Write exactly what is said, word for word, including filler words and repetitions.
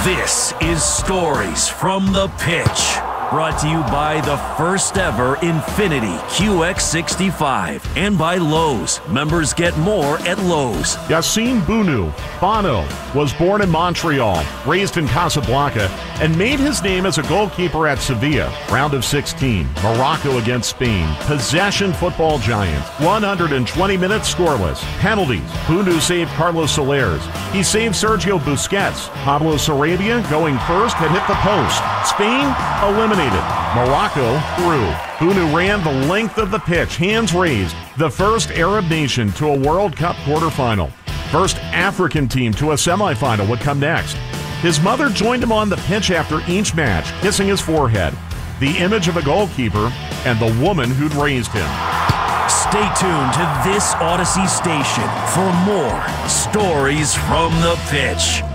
This is Stories from the Pitch, brought to you by the first ever Infiniti Q X sixty-five and by Lowe's. Members get more at Lowe's. Yassine Bounou, Bono, was born in Montreal, raised in Casablanca, and made his name as a goalkeeper at Sevilla. Round of sixteen, Morocco against Spain. Possession football giants. one hundred twenty minutes scoreless. Penalties. Bounou saved Carlos Solers. He saved Sergio Busquets. Pablo Sarabia, going first, had hit the post. Spain eliminated. Morocco through. Bounou ran the length of the pitch, hands raised. The first Arab nation to a World Cup quarterfinal. First African team to a semifinal would come next. His mother joined him on the pitch after each match, kissing his forehead. The image of a goalkeeper and the woman who'd raised him. Stay tuned to this Odyssey station for more Stories from the Pitch.